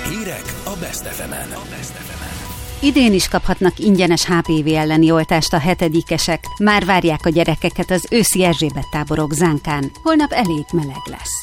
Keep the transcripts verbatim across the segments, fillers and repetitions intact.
Hírek a Best ef emen. Idén is kaphatnak ingyenes há pé vé elleni oltást a hetedikesek. Már várják a gyerekeket az őszi Erzsébet táborok Zánkán. Holnap elég meleg lesz.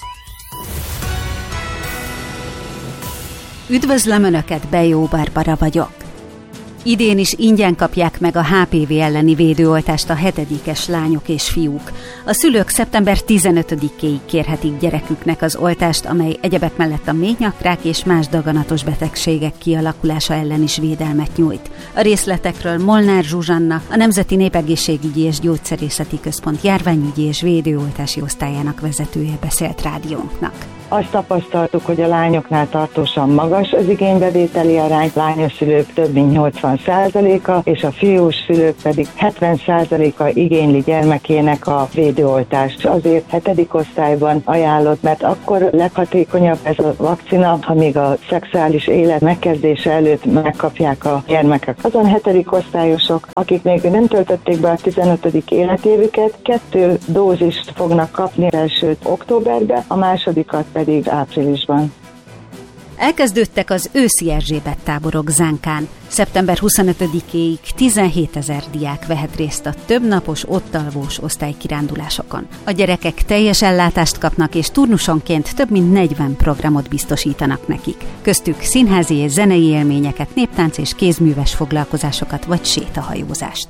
Üdvözlöm Önöket, Bejó Barbara vagyok. Idén is ingyen kapják meg a há pé vé elleni védőoltást a hetedikes lányok és fiúk. A szülők szeptember tizenötödikéig kérhetik gyereküknek az oltást, amely egyebek mellett a méhnyakrák és más daganatos betegségek kialakulása ellen is védelmet nyújt. A részletekről Molnár Zsuzsanna, a Nemzeti Népegészségügyi és Gyógyszerészeti Központ járványügyi és védőoltási osztályának vezetője beszélt rádiónknak. Azt tapasztaltuk, hogy a lányoknál tartósan magas az igénybevételi arány, lányos szülők több mint nyolcvan százaléka, és a fiús szülők pedig hetven százaléka igényli gyermekének a védőoltást. Azért hetedik osztályban ajánlott, mert akkor leghatékonyabb ez a vakcina, amíg a szexuális élet megkezdése előtt megkapják a gyermekek. Azon hetedik osztályosok, akik még nem töltötték be a tizenötödik életévüket, kettő dózist fognak kapni, elsőt októberben, a másodikat pedig áprilisban. Elkezdődtek az őszi Erzsébet táborok Zánkán. szeptember huszonötödikéig tizenhétezer diák vehet részt a többnapos ottalvós osztálykirándulásokon. A gyerekek teljes ellátást kapnak, és turnusonként több mint negyven programot biztosítanak nekik. Köztük színházi és zenei élményeket, néptánc és kézműves foglalkozásokat vagy sétahajózást.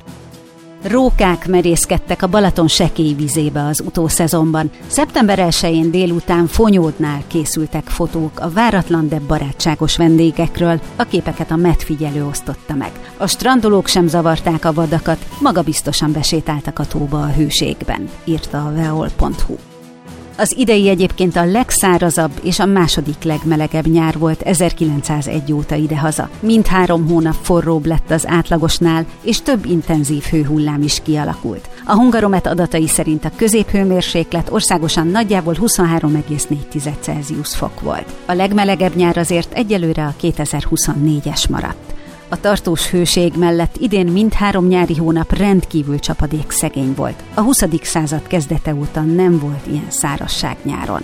Rókák merészkedtek a Balaton sekély vizébe az utószezonban. szeptember elsején délután Fonyódnál készültek fotók a váratlan, de barátságos vendégekről. A képeket a medfigyelő osztotta meg. A strandolók sem zavarták a vadakat, magabiztosan besétáltak a tóba a hőségben, írta a veol pont hu. Az idei egyébként a legszárazabb és a második legmelegebb nyár volt ezerkilencszázegy óta idehaza. Mindhárom hónap forróbb lett az átlagosnál, és több intenzív hőhullám is kialakult. A Hungaromet adatai szerint a középhőmérséklet országosan nagyjából huszonhárom egész négy Celsius fok volt. A legmelegebb nyár azért egyelőre a kétezer-huszonnégyes maradt. A tartós hőség mellett idén mindhárom nyári hónap rendkívül csapadékszegény volt. A huszadik század kezdete óta nem volt ilyen szárazság nyáron.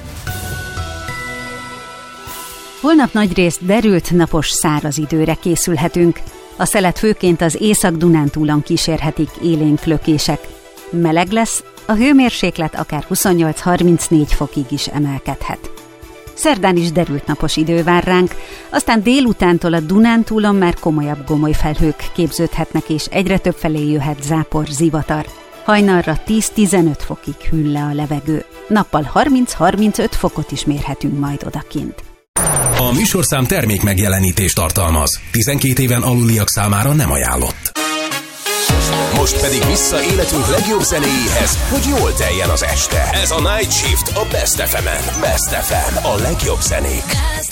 Holnap nagyrészt derült, napos, száraz időre készülhetünk. A szelet főként az Észak-Dunántúlon kísérhetik élénk lökések. Meleg lesz, a hőmérséklet akár huszonnyolc-harmincnégy fokig is emelkedhet. Szerdán is derült napos idő vár ránk, aztán délutántól a Dunántúlon már komolyabb gomolyfelhők képződhetnek, és egyre több felé jöhet zápor, zivatar. Hajnalra tíz-tizenöt fokig hűl le a levegő. Nappal harminc-harmincöt fokot is mérhetünk majd odakint. A műsorszám termék megjelenítést tartalmaz. tizenkét éven aluliak számára nem ajánlott. Most pedig vissza életünk legjobb zenéjéhez, hogy jól teljen az este. Ez a Night Shift a Best ef emen. Best ef em, a legjobb zenék.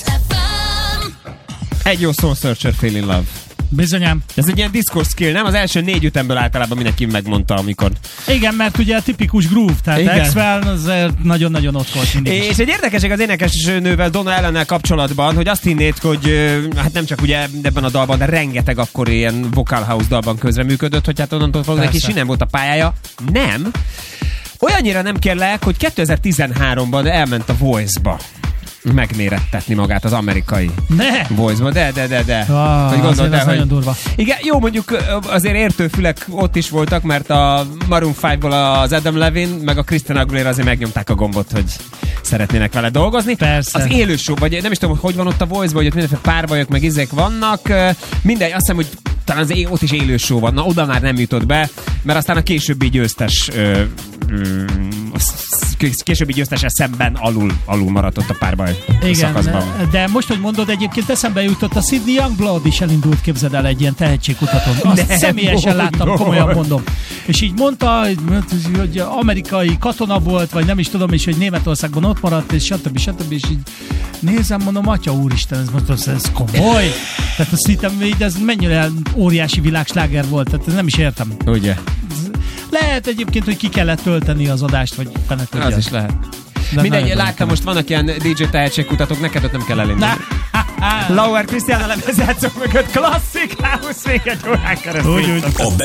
Egy jó Soul Searcher, Feel in Love. Bizonyám. Ez egy ilyen discourse skill, nem? Az első négy ütemből általában mindenki megmondta, amikor... Igen, mert ugye a tipikus groove, tehát Axwell azért nagyon-nagyon ott volt mindig. És egy érdekesség az énekesnővel, Donna Ellennel kapcsolatban, hogy azt hinnéd, hogy hát nem csak ugye ebben a dalban, de rengeteg akkor ilyen vocal house dalban közreműködött, hogy hát onnantól fogva neki sinem volt a pályája. Nem. Olyannyira nem kérlek, hogy kétezer-tizenháromban elment a Voice-ba megmérettetni magát az amerikai ne. Voice-ba, de, de, de, de. Ah, hogy gondold el, hogy... nagyon durva. Igen, jó, mondjuk azért értőfülek ott is voltak, mert a Maroon ötből az Adam Levine, meg a Christina Aguilera azért megnyomták a gombot, hogy szeretnének vele dolgozni. Persze. Az élő show, vagy nem is tudom, hogy van ott a Voice-ban, hogy ott mindenféle párbajok, meg izék vannak. Mindegy, azt hiszem, hogy talán az ott is élő show van. Na, oda már nem jutott be, mert aztán a későbbi győztes ö, ö, későbbi győztessel szemben alul, alul maradt ott a párbaj szakaszban. De most, hogy mondod, egyébként eszembe jutott, a Sydney Youngblood is elindult, képzeld el, egy ilyen tehetségkutatón. Azt nem személyesen mondom. Láttam, komolyan mondom. És így mondta, hogy amerikai katona volt, vagy nem is tudom, és hogy Németországban ott maradt, és stb. stb. És így nézem, mondom, atya úristen, ez, mondom, ez komoly. Tehát azt hittem, hogy ez mennyire óriási világsláger volt, tehát nem is értem. Ugye? Lehet egyébként, hogy ki kellett tölteni az adást, vagy fene tudja. Az is lehet. De mindegy, láttam, most vannak ilyen dé dzsé tehetségkutatók, neked ott nem kell elindulni. Lauer Krisztián a lemezjátszók mögött klasszik house még egy órán keresztül.